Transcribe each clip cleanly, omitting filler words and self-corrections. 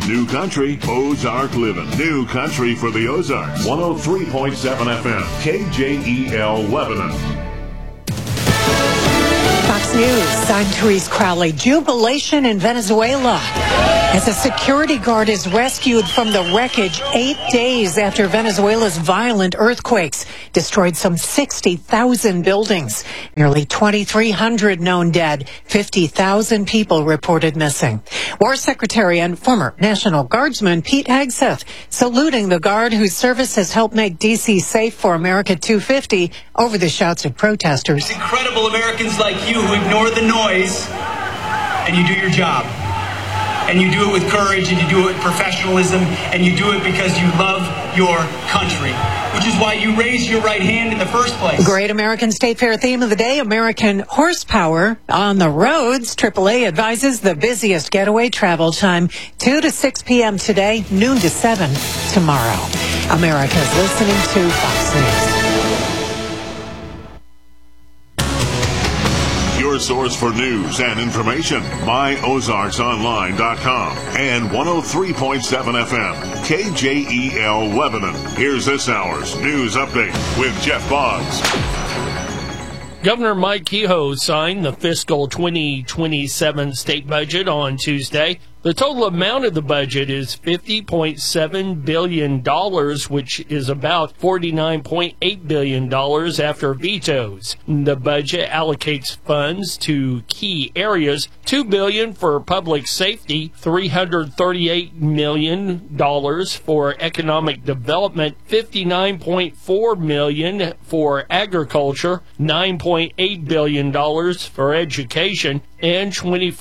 New Country, Ozark Living. New Country for the Ozarks. 103.7 FM, KJEL Lebanon. Fox News, I'm Therese Crowley. Jubilation in Venezuela as a security guard is rescued from the wreckage 8 days after Venezuela's violent earthquakes destroyed some 60,000 buildings. Nearly 2,300 known dead, 50,000 people reported missing. War Secretary and former National Guardsman Pete Hegseth saluting the guard whose service has helped make D.C. safe for America 250 over the shouts of protesters. It's incredible Americans like you who ignore the noise and you do your job. And you do it with courage, and you do it with professionalism, and you do it because you love your country, which is why you raise your right hand in the first place. Great American State Fair theme of the day, American horsepower on the roads. AAA advises the busiest getaway travel time, 2 to 6 p.m. today, noon to 7 tomorrow. America's listening to Fox News. Your source for news and information, myozarksonline.com and 103.7 FM, KJEL Lebanon. Here's this hour's news update with Jeff Boggs. Governor Mike Kehoe signed the fiscal 2027 state budget on Tuesday. The total amount of the budget is $50.7 billion, which is about $49.8 billion after vetoes. The budget allocates funds to key areas, $2 billion for public safety, $338 million for economic development, $59.4 million for agriculture, $9.8 billion for education, and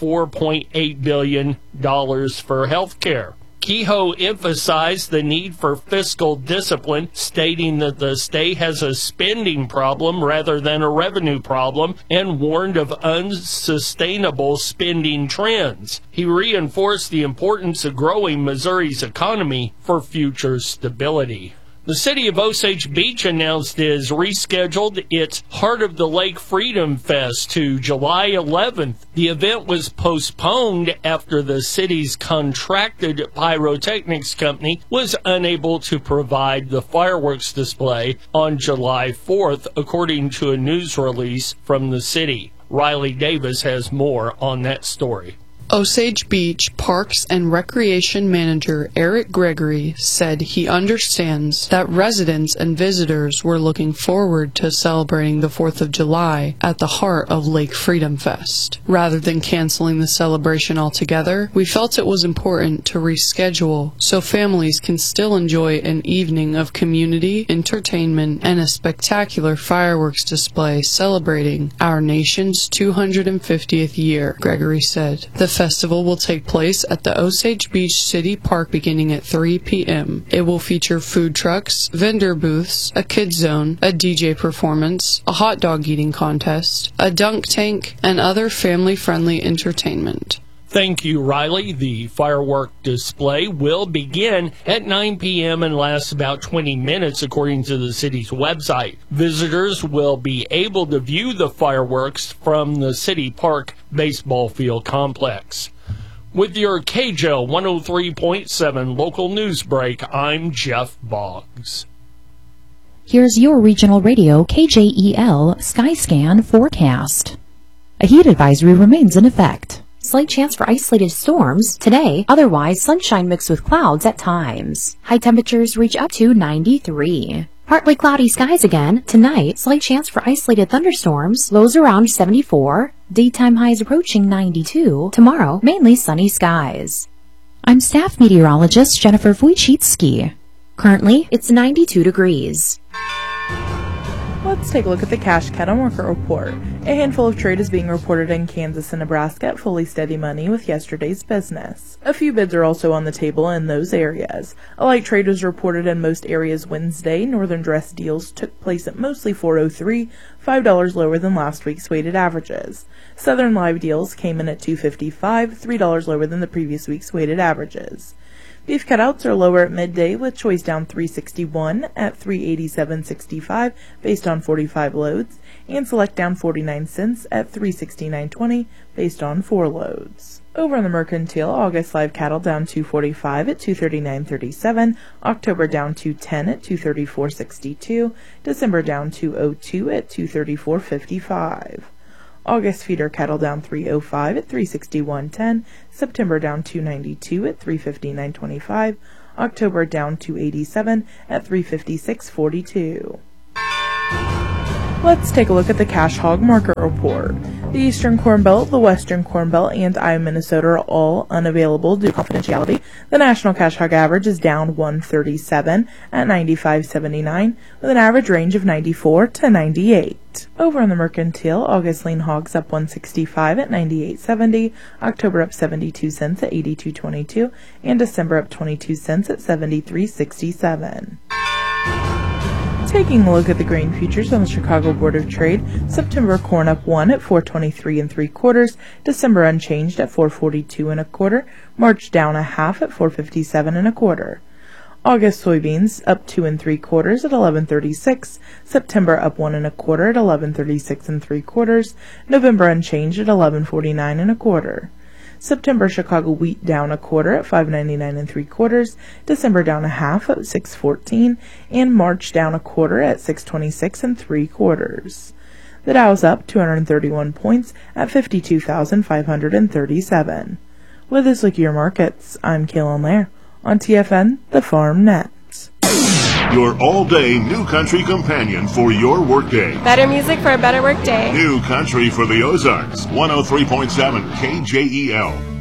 $24.8 billion for health care. Kehoe emphasized the need for fiscal discipline, stating that the state has a spending problem rather than a revenue problem, and warned of unsustainable spending trends. He reinforced the importance of growing Missouri's economy for future stability. The city of Osage Beach announced it has rescheduled its Heart of the Lake Freedom Fest to July 11th. The event was postponed after the city's contracted pyrotechnics company was unable to provide the fireworks display on July 4th, according to a news release from the city. Riley Davis has more on that story. Osage Beach Parks and Recreation Manager Eric Gregory said he understands that residents and visitors were looking forward to celebrating the 4th of July at the heart of Lake Freedom Fest. Rather than canceling the celebration altogether, we felt it was important to reschedule so families can still enjoy an evening of community entertainment and a spectacular fireworks display celebrating our nation's 250th year, Gregory said. The festival will take place at the Osage Beach City Park beginning at 3 p.m. It will feature food trucks, vendor booths, a kids zone, a DJ performance, a hot dog eating contest, a dunk tank, and other family-friendly entertainment. Thank you, Riley. The firework display will begin at 9 p.m. and last about 20 minutes, according to the city's website. Visitors will be able to view the fireworks from the City Park baseball field complex. With your KJEL 103.7 local news break, I'm Jeff Boggs. Here's your regional radio KJEL Skyscan forecast. A heat advisory remains in effect. Slight chance for isolated storms today, otherwise sunshine mixed with clouds at times. High temperatures reach up to 93. Partly cloudy skies again. Tonight, slight chance for isolated thunderstorms, lows around 74. Daytime highs approaching 92. Tomorrow, mainly sunny skies. I'm staff meteorologist Jennifer Wojcicki. Currently, it's 92 degrees. Let's take a look at the cash cattle market report. A handful of trade is being reported in Kansas and Nebraska at fully steady money with yesterday's business. A few bids are also on the table in those areas. A light trade was reported in most areas Wednesday. Northern dress deals took place at mostly $4.03, $5 lower than last week's weighted averages. Southern live deals came in at $2.55, $3 lower than the previous week's weighted averages. Beef cutouts are lower at midday, with choice down $3.61 at $3.8765 based on 45 loads, and select down 49 cents at $3.6920 based on 4 loads. Over on the Mercantile, August live cattle down 245 at 239.37, October down 210 at 234.62, December down 202 at 234.55. August feeder cattle down 305 at 361.10, September down 292 at 359.25, October down 287 at 356.42. Let's take a look at the cash hog market report. The Eastern Corn Belt, the Western Corn Belt, and Iowa, Minnesota are all unavailable due to confidentiality. The national cash hog average is down 137 at 95.79, with an average range of 94 to 98. Over on the Mercantile, August lean hogs up 165 at 98.70, October up 72 cents at 82.22, and December up 22 cents at 73.67. Taking a look at the grain futures on the Chicago Board of Trade, September corn up 1 at 423 3/4, December unchanged at 442 1/4, March down a half at 457 1/4. August soybeans up 2 3/4 at 11.36, September up 1 1/4 at 11.36 3/4, November unchanged at 11.49 1/4. September Chicago wheat down 1/4 at 5.99 3/4, December down a half at 6.14, and March down 1/4 at 6.26 3/4. The Dow's up 231 points at 52,537. With this look at your markets, I'm Kaylin Lair on TFN, the Farm Net. Your all-day New Country companion for your workday. Better music for a better workday. New Country for the Ozarks, 103.7 KJEL.